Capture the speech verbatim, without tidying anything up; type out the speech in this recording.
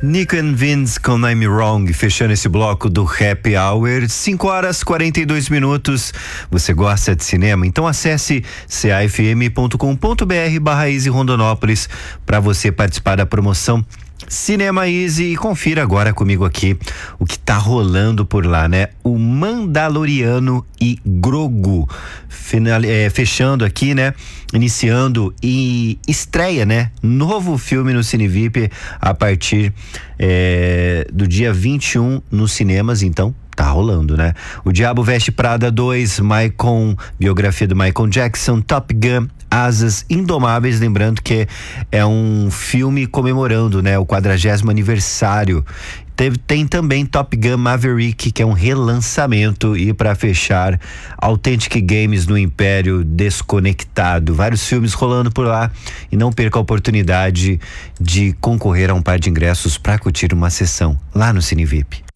Nico and Vince com I'm Wrong, fechando esse bloco do Happy Hour, cinco horas e quarenta e dois minutos. Você gosta de cinema? Então acesse c a f m ponto com ponto b r barra Easy Rondonópolis para você participar da promoção Cinema Easy e confira agora comigo aqui o que tá rolando por lá, né? O Mandaloriano e Grogu, Final, é, fechando aqui, né? Iniciando e estreia, né? Novo filme no Cine V I P a partir é, do dia vinte e um nos cinemas, então tá rolando, né? O Diabo Veste Prada dois, Michael, biografia do Michael Jackson, Top Gun, Asas Indomáveis, lembrando que é um filme comemorando, né, o quadragésimo aniversário. Teve, tem também Top Gun Maverick, que é um relançamento, e para fechar, Authentic Games no Império Desconectado. Vários filmes rolando por lá e não perca a oportunidade de concorrer a um par de ingressos para curtir uma sessão lá no Cine V I P.